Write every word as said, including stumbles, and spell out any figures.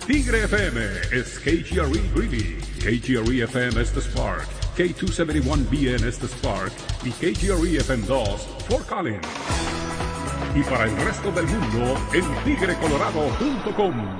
Tigre F M es K G R E Greeley, K G R E F M es The Spark, K doscientos setenta y uno B N es The Spark y K G R E F M dos Fort Collins. Y para el resto del mundo en tigre colorado punto com.